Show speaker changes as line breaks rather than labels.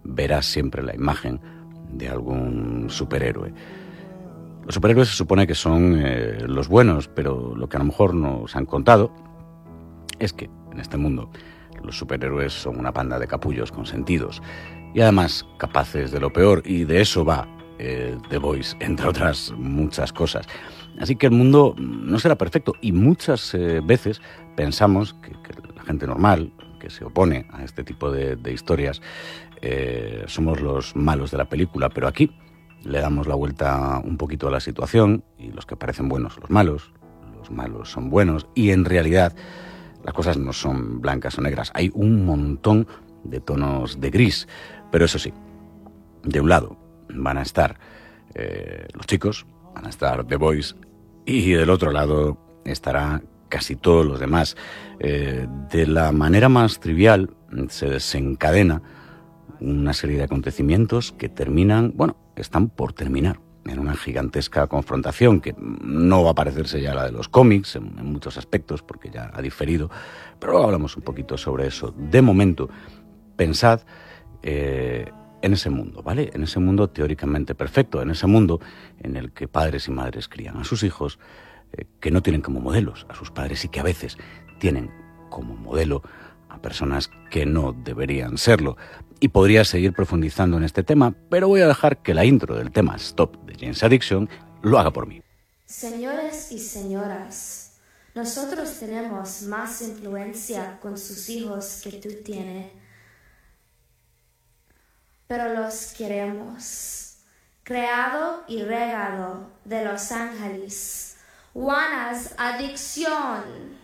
verás siempre la imagen de algún superhéroe. Los superhéroes se supone que son los buenos, pero lo que a lo mejor nos han contado es que en este mundo los superhéroes son una panda de capullos consentidos y además capaces de lo peor, y de eso va The Boys, entre otras muchas cosas. Así que el mundo no será perfecto y muchas veces pensamos que la gente normal que se opone a este tipo de historias somos los malos de la película, pero aquí le damos la vuelta un poquito a la situación y los que parecen buenos son los malos son buenos, y en realidad las cosas no son blancas o negras, hay un montón de tonos de gris, pero eso sí, de un lado van a estar los chicos, van a estar The Boys, y del otro lado estará casi todos los demás. De la manera más trivial se desencadena una serie de acontecimientos que terminan, están por terminar en una gigantesca confrontación que no va a parecerse ya a la de los cómics en muchos aspectos, porque ya ha diferido, pero luego hablamos un poquito sobre eso. De momento, pensad en ese mundo, ¿vale? En ese mundo teóricamente perfecto, en ese mundo en el que padres y madres crían a sus hijos, que no tienen como modelos a sus padres y que a veces tienen como modelo a personas que no deberían serlo. Y podría seguir profundizando en este tema, pero voy a dejar que la intro del tema Stop de Jane's Addiction lo haga por mí.
Señores y señoras, nosotros tenemos más influencia con sus hijos que tú tienes, pero los queremos. Creado y regado de Los Ángeles, Juana's Adicción.